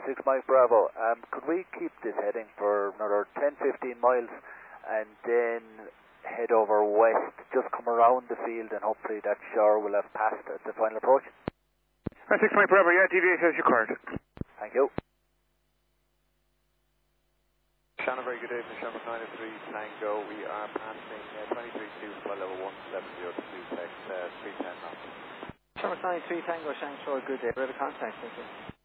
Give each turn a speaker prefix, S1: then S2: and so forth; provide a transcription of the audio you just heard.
S1: 6 Mike Bravo. Could we keep this heading for another 10-15 miles and then head over west, just come around the field and hopefully that shore will have passed at the final approach?
S2: 6 Mike Bravo, yeah, deviate as required.
S1: Thank you.
S3: Shannon, very good evening. Shannon 93 Tango. We are passing 23.2 flight level 170 to 2 text 310 knots.
S4: Shannon 93 Tango, Shannon Shore, good day. We're at contact, thank you.